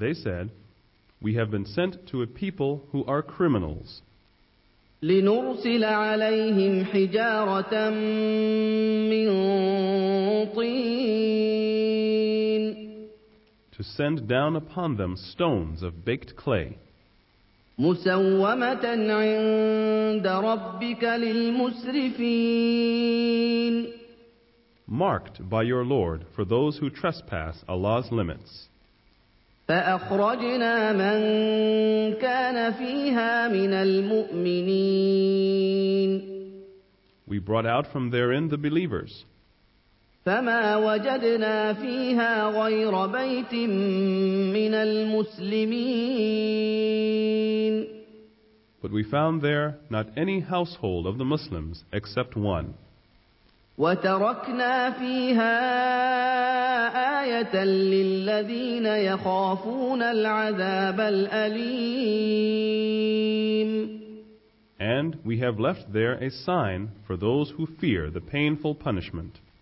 they said, "We have been sent to a people who are criminals, لنرسل عليهم حجارة من طين to send down upon them stones of baked clay, مسومة عند ربك للمسرفين marked by your Lord for those who trespass Allah's limits." فأخرجنا من كان فيها من المؤمنين We brought out from therein the believers, فما وجدنا فيها غير بيت من المسلمين but we found there not any household of the Muslims except one. وتركنا فيها آية للذين يخافون العذاب الأليم And we have left there a sign for those who fear the painful punishment.